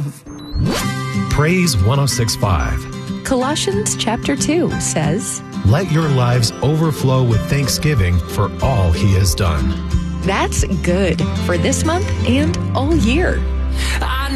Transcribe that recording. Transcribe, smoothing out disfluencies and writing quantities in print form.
love. Praise 106.5. Colossians chapter 2 says, Let your lives overflow with thanksgiving for all he has done. that's good for this month and all year.